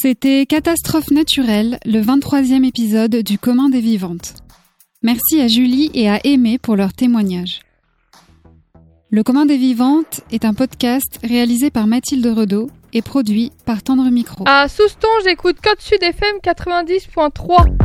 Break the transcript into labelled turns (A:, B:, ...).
A: C'était Catastrophe naturelle, le 23e épisode du Commun des vivantes. Merci à Julie et à Aimé pour leur témoignage. Le Commun des vivantes est un podcast réalisé par Mathilde Redaud et produit par Tendre Micro.
B: À Souston, j'écoute Code Sud FM 90.3.